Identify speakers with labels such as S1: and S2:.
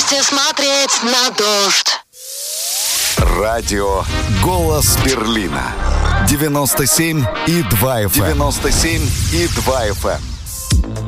S1: вместе смотреть на дождь.
S2: Радио «Голос Берлина». 97,2 FM. 97,2 FM.